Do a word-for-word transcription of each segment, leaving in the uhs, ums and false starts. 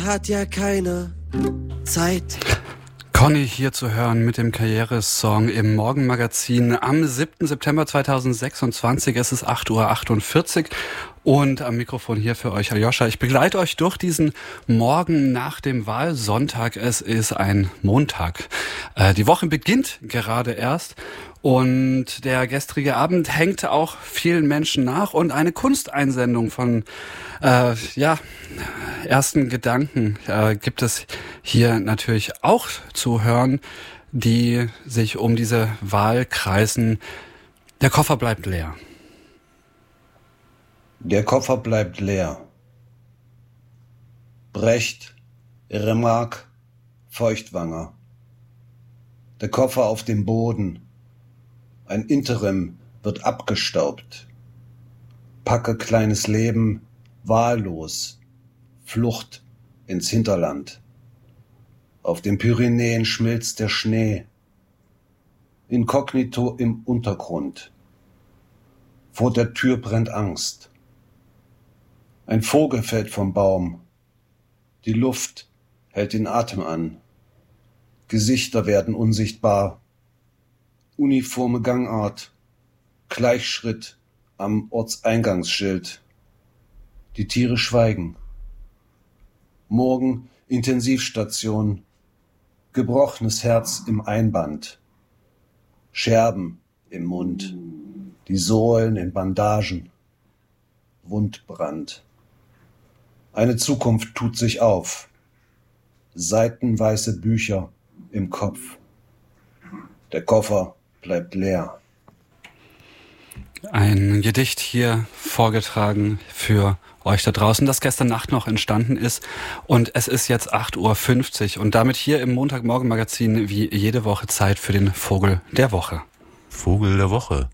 hat ja keine Zeit. Conny hier zu hören mit dem Karrieresong im Morgenmagazin am siebten September zweitausendsechsundzwanzig. Es ist acht Uhr achtundvierzig und am Mikrofon hier für euch Aljoscha. Ich begleite euch durch diesen Morgen nach dem Wahlsonntag. Es ist ein Montag. Äh, die Woche beginnt gerade erst. Und der gestrige Abend hängt auch vielen Menschen nach und eine Kunsteinsendung von äh, ja ersten Gedanken äh, gibt es hier natürlich auch zu hören, die sich um diese Wahl kreisen. Der Koffer bleibt leer. Der Koffer bleibt leer. Brecht, Remarque, Feuchtwanger. Der Koffer auf dem Boden. Ein Interim wird abgestaubt. Packe kleines Leben, wahllos, Flucht ins Hinterland. Auf den Pyrenäen schmilzt der Schnee. Inkognito im Untergrund. Vor der Tür brennt Angst. Ein Vogel fällt vom Baum. Die Luft hält den Atem an. Gesichter werden unsichtbar. Uniforme Gangart, Gleichschritt am Ortseingangsschild. Die Tiere schweigen. Morgen Intensivstation, gebrochenes Herz im Einband, Scherben im Mund, die Sohlen in Bandagen, Wundbrand. Eine Zukunft tut sich auf, seitenweiße Bücher im Kopf. Der Koffer bleibt leer. Ein Gedicht hier vorgetragen für euch da draußen, das gestern Nacht noch entstanden ist. Und es ist jetzt acht Uhr fünfzig und damit hier im Montagmorgen-Magazin wie jede Woche Zeit für den Vogel der Woche. Vogel der Woche.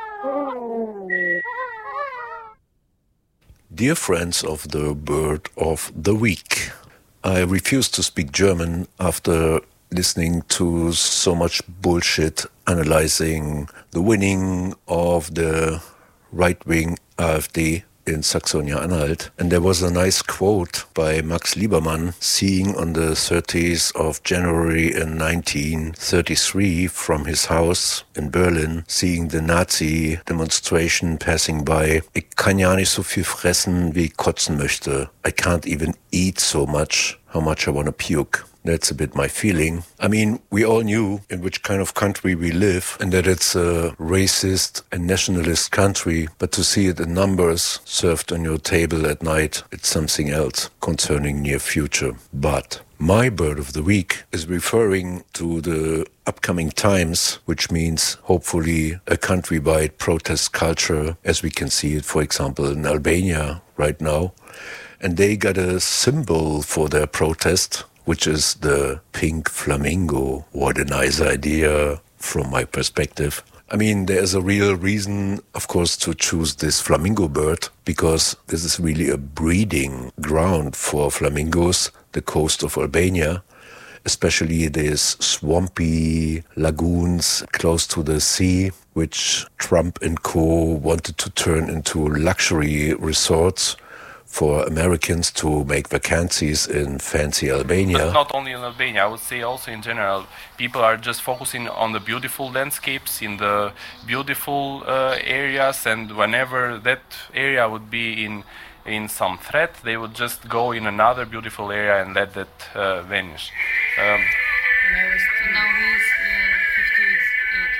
Dear friends of the Bird of the Week, I refuse to speak German after listening to so much bullshit analyzing the winning of the right-wing AfD in Saxonia-Anhalt. And there was a nice quote by Max Liebermann, seeing on the thirtieth of January in nineteen thirty-three from his house in Berlin, seeing the Nazi demonstration passing by. Ich kann ja nicht so viel fressen, wie ich kotzen möchte. I can't even eat so much, how much I want to puke. That's a bit my feeling. I mean, we all knew in which kind of country we live and that it's a racist and nationalist country, but to see it in numbers served on your table at night, it's something else concerning near future. But my bird of the week is referring to the upcoming times, which means hopefully a countrywide protest culture as we can see it, for example, in Albania right now. And they got a symbol for their protest, which is the pink flamingo. What a nice idea from my perspective. I mean, there's a real reason, of course, to choose this flamingo bird, because this is really a breeding ground for flamingos, the coast of Albania, especially these swampy lagoons close to the sea, which Trump and co wanted to turn into luxury resorts for Americans to make vacancies in fancy Albania. But not only in Albania, I would say also in general, people are just focusing on the beautiful landscapes, in the beautiful uh, areas, and whenever that area would be in in some threat, they would just go in another beautiful area and let that uh, vanish. Um, now he's uh, fifty-eight.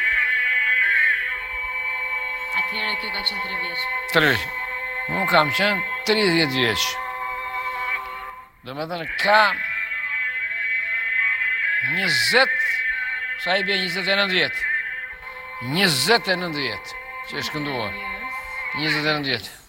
Atëherë kjo ka qenë tre vjeç. Tre vjeç. Unë kam qenë tridhjetë vjeç. Do me thënë ka njëzet, sa i bje njëzet e nëndë vjetë. njëzet e nëndë vjetë që është kënduar. njëzet e nëndë vjetë.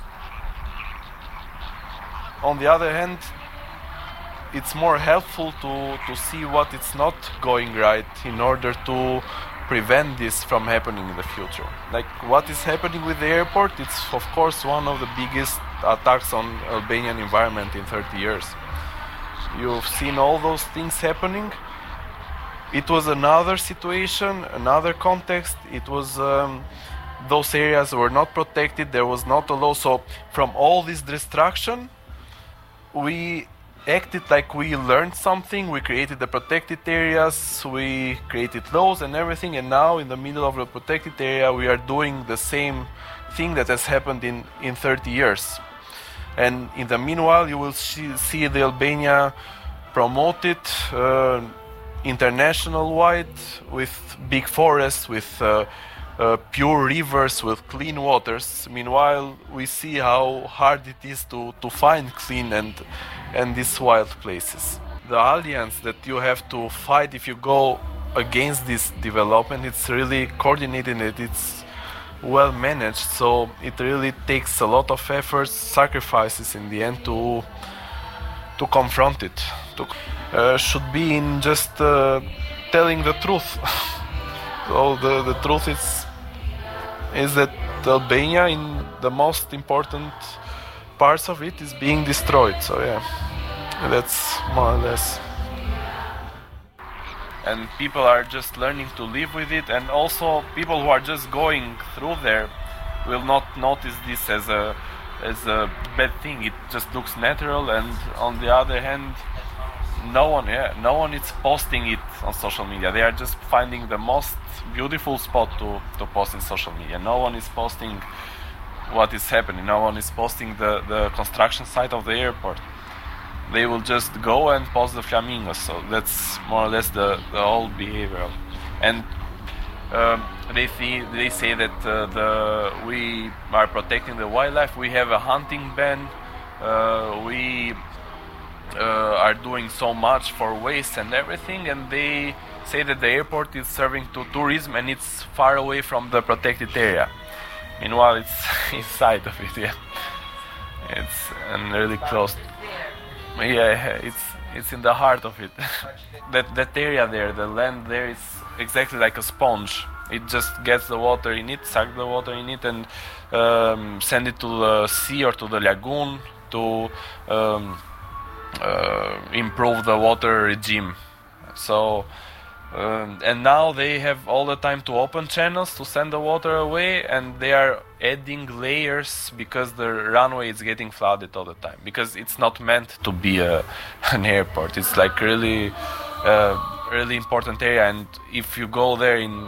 On the other hand, it's more helpful to, to see what it's not going right in order to prevent this from happening in the future. Like what is happening with the airport, it's of course one of the biggest attacks on Albanian environment in thirty years. You've seen all those things happening. It was another situation, another context. It was um, those areas were not protected. There was not a law. So from all this destruction, we acted like we learned something. We created the protected areas, we created laws and everything, and now in the middle of the protected area we are doing the same thing that has happened in, in thirty years. And in the meanwhile you will see, see the Albania promoted uh, international wide with big forests, with uh, uh, pure rivers, with clean waters. Meanwhile we see how hard it is to, to find clean and, and these wild places. The alliance that you have to fight if you go against this development, it's really coordinated and it's well managed, so it really takes a lot of efforts, sacrifices in the end to to confront it. To, uh, should be in just uh, telling the truth. So the, the truth is is that Albania, in the most important parts of it, is being destroyed. So yeah, that's more or less. And people are just learning to live with it, and also people who are just going through there will not notice this as a as a bad thing. It just looks natural, and on the other hand, no one yeah no one is posting it on social media. They are just finding the most beautiful spot to, to post in social media. No one is posting what is happening. No one is posting the, the construction site of the airport. They will just go and post the flamingos. So that's more or less the, the whole behavior. And um, they see, they say that uh, the we are protecting the wildlife. We have a hunting ban. Uh, we uh, are doing so much for waste and everything. And they say that the airport is serving to tourism and it's far away from the protected area. Meanwhile, it's inside of it. Yeah, it's and really close. Yeah, it's it's in the heart of it. that that area there, the land there, is exactly like a sponge. It just gets the water in it, sucks the water in it, and um, send it to the sea or to the lagoon to um, uh, improve the water regime. So. Um, and now they have all the time to open channels to send the water away, and they are adding layers because the runway is getting flooded all the time, because it's not meant to be a, an airport. It's like really uh, really important area, and if you go there in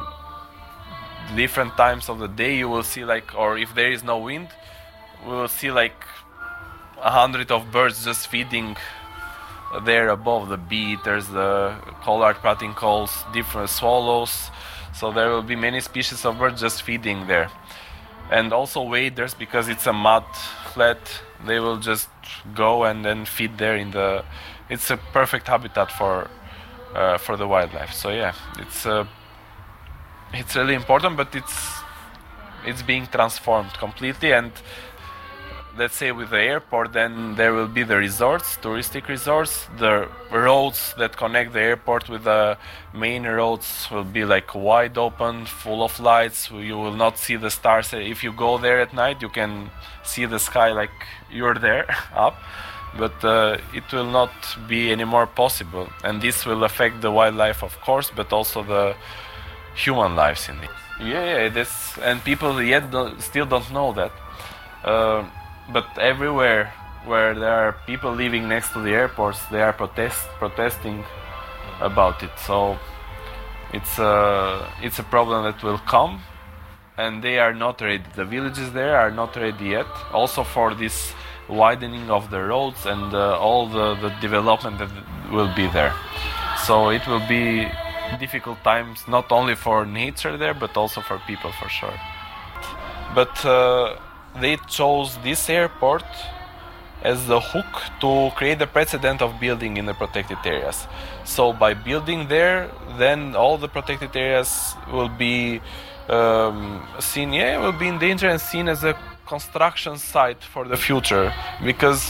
different times of the day, you will see like, or if there is no wind, we will see like a hundred of birds just feeding there above, the bee-eaters, the collard pratincoles, different swallows. So there will be many species of birds just feeding there. And also waders, because it's a mud flat, they will just go and then feed there in the... It's a perfect habitat for uh, for the wildlife. So yeah, it's uh, it's really important, but it's it's being transformed completely. And let's say with the airport, then there will be the resorts, touristic resorts. The roads that connect the airport with the main roads will be like wide open, full of lights. You will not see the stars. If you go there at night, you can see the sky like you're there up, but uh, it will not be anymore possible. And this will affect the wildlife, of course, but also the human lives in it. Yeah, yeah, this, and people yet don't, still don't know that. Uh, But everywhere where there are people living next to the airports, they are protest protesting about it. So it's a it's a problem that will come, and they are not ready. The villages there are not ready yet. Also for this widening of the roads and uh, all the, the development that will be there. So it will be difficult times, not only for nature there, but also for people, for sure. But uh, they chose this airport as the hook to create the precedent of building in the protected areas. So by building there, then all the protected areas will be um, seen, yeah, will be in danger and seen as a construction site for the future, because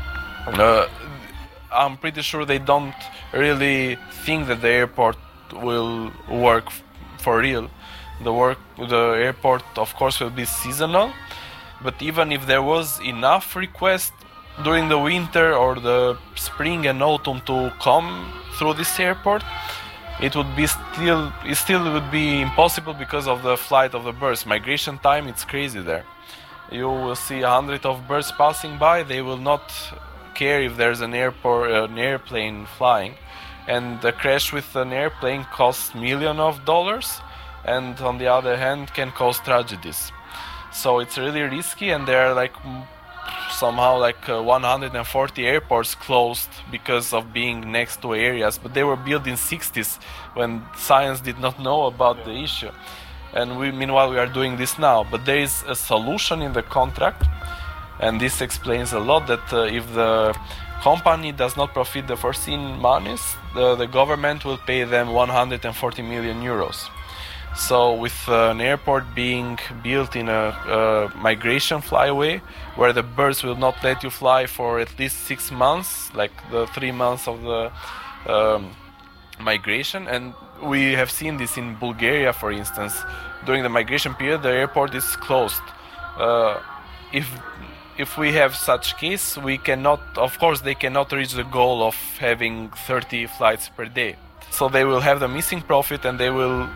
uh, I'm pretty sure they don't really think that the airport will work f- for real. The work, the airport, of course, will be seasonal. But even if there was enough request during the winter or the spring and autumn to come through this airport, it would be still it still would be impossible because of the flight of the birds. Migration time, it's crazy there. You will see a hundred of birds passing by. They will not care if there's an airport, an airplane flying, and the crash with an airplane costs millions of dollars, and on the other hand can cause tragedies. So it's really risky, and there are like somehow like uh, one hundred forty airports closed because of being next to areas, but they were built in sixties when science did not know about the issue. And we, meanwhile, we are doing this now. But there is a solution in the contract, and this explains a lot, that uh, if the company does not profit the foreseen monies, the, the government will pay them one hundred forty million euros. So with uh, an airport being built in a, a migration flyway, where the birds will not let you fly for at least six months, like the three months of the um, migration, and we have seen this in Bulgaria, for instance. During the migration period, the airport is closed. Uh, if if we have such case, we cannot, of course, they cannot reach the goal of having thirty flights per day. So they will have the missing profit, and they will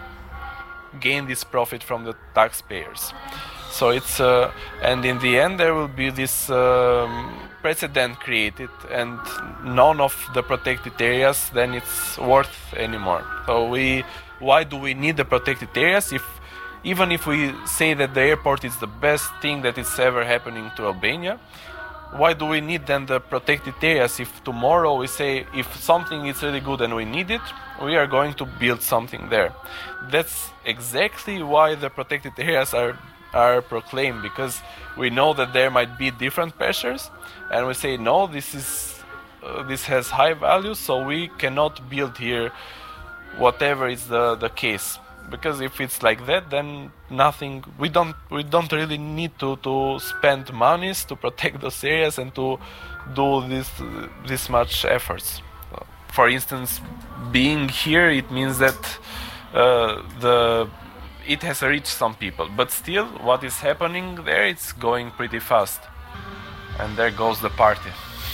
gain this profit from the taxpayers. So it's uh, and in the end there will be this um, precedent created, and none of the protected areas then it's worth anymore. So we, why do we need the protected areas if, even if we say that the airport is the best thing that is ever happening to Albania? Why do we need then the protected areas if tomorrow we say if something is really good and we need it, we are going to build something there? That's exactly why the protected areas are are proclaimed, because we know that there might be different pressures, and we say no, this is uh, this has high value, so we cannot build here whatever is the the case. Because if it's like that, then nothing. We don't. We don't really need to, to spend monies to protect those areas and to do this this much efforts. For instance, being here, it means that uh, the it has reached some people, but still, what is happening there? It's going pretty fast, and there goes the party.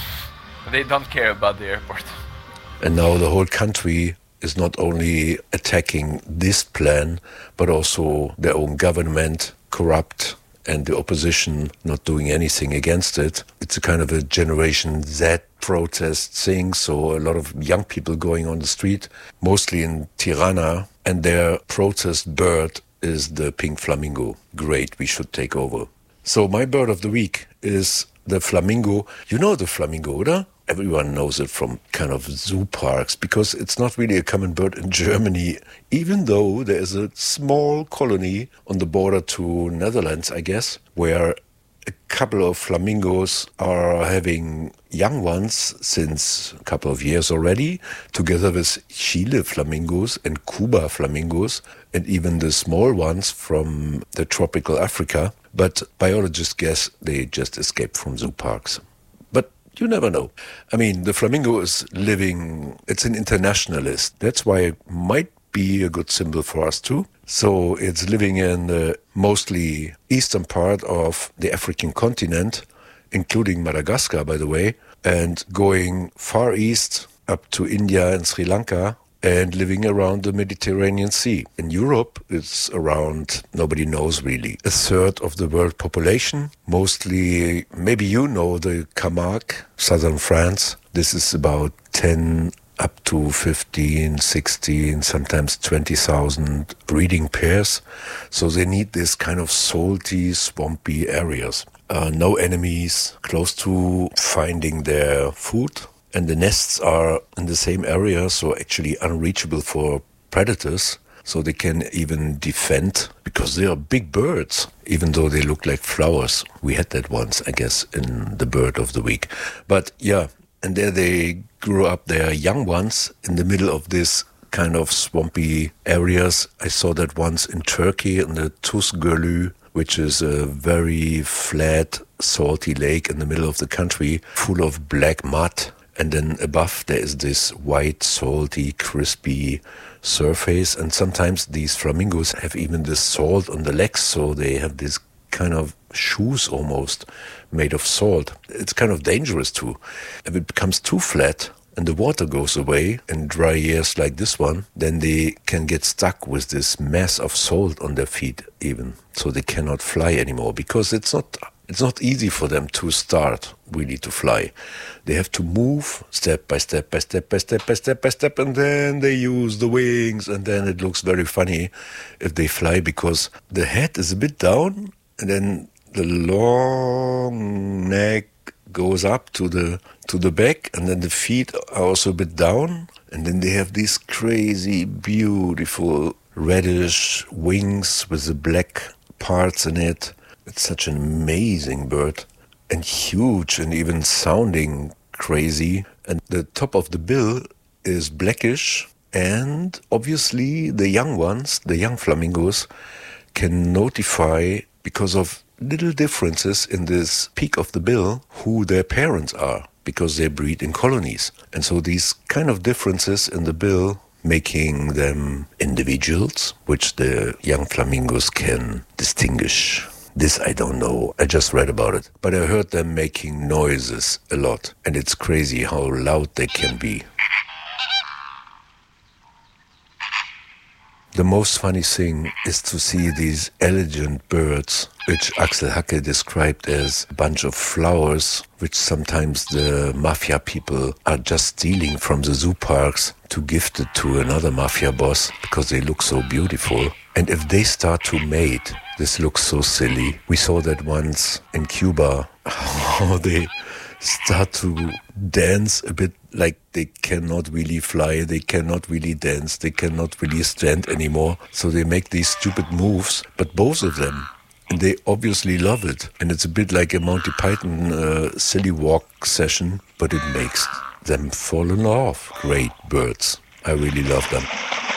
They don't care about the airport. And now the whole country is not only attacking this plan, but also their own government, corrupt, and the opposition not doing anything against it. It's a kind of a Generation Z protest thing, so a lot of young people going on the street, mostly in Tirana, and their protest bird is the pink flamingo. Great, we should take over. So my bird of the week is the flamingo. You know the flamingo, right? Everyone knows it from kind of zoo parks, because it's not really a common bird in Germany, even though there is a small colony on the border to Netherlands, I guess, where a couple of flamingos are having young ones since a couple of years already, together with Chile flamingos and Cuba flamingos, and even the small ones from the tropical Africa. But biologists guess they just escaped from zoo parks. You never know. I mean, the flamingo is living, it's an internationalist. That's why it might be a good symbol for us too. So it's living in the mostly eastern part of the African continent, including Madagascar, by the way, and going far east up to India and Sri Lanka, and living around the Mediterranean Sea. In Europe, it's around, nobody knows really, a third of the world population. Mostly, maybe you know the Camargue, southern France. This is about ten up to fifteen, sixteen, sometimes twenty thousand breeding pairs. So they need this kind of salty, swampy areas. Uh, no enemies, close to finding their food. And the nests are in the same area, so actually unreachable for predators. So they can even defend, because they are big birds, even though they look like flowers. We had that once, I guess, in the bird of the week. But yeah, and there they grew up their young ones in the middle of this kind of swampy areas. I saw that once in Turkey, in the Tuz Gölü, which is a very flat, salty lake in the middle of the country, full of black mud. And then above there is this white, salty, crispy surface. And sometimes these flamingos have even this salt on the legs, so they have this kind of shoes almost made of salt. It's kind of dangerous too. If it becomes too flat and the water goes away in dry years like this one, then they can get stuck with this mass of salt on their feet even. So they cannot fly anymore, because it's not It's not easy for them to start really to fly. They have to move step by step by step by step by step by step, and then they use the wings, and then it looks very funny if they fly because the head is a bit down, and then the long neck goes up to the to the back, and then the feet are also a bit down, and then they have these crazy, beautiful reddish wings with the black parts in it. It's such an amazing bird and huge and even sounding crazy. And the top of the bill is blackish, and obviously the young ones, the young flamingos, can notify because of little differences in this peak of the bill who their parents are, because they breed in colonies. And so these kind of differences in the bill making them individuals, which the young flamingos can distinguish. This I don't know, I just read about it. But I heard them making noises a lot, and it's crazy how loud they can be. The most funny thing is to see these elegant birds, which Axel Hacke described as a bunch of flowers, which sometimes the mafia people are just stealing from the zoo parks to gift it to another mafia boss because they look so beautiful. And if they start to mate, this looks so silly. We saw that once in Cuba, how they start to dance a bit like they cannot really fly, they cannot really dance, they cannot really stand anymore. So they make these stupid moves, but both of them, and they obviously love it. And it's a bit like a Monty Python uh, silly walk session, but it makes them fall in love. Great birds. I really love them.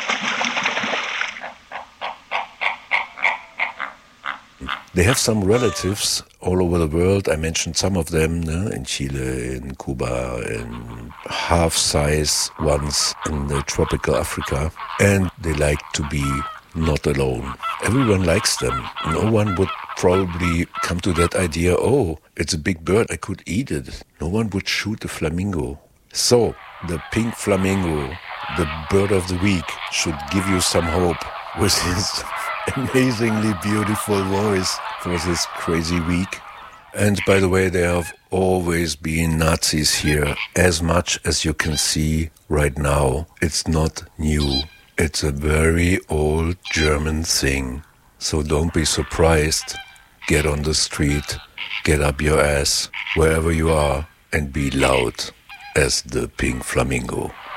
They have some relatives all over the world. I mentioned some of them uh, in Chile, in Cuba, in half-size ones in the tropical Africa. And they like to be not alone. Everyone likes them. No one would probably come to that idea, oh, it's a big bird, I could eat it. No one would shoot a flamingo. So, the pink flamingo, the bird of the week, should give you some hope with his amazingly beautiful voice for this crazy week. And by the way, there have always been Nazis here, as much as you can see right now. It's not new. It's a very old German thing. So don't be surprised. Get on the street, get up your ass, wherever you are, and be loud as the pink flamingo.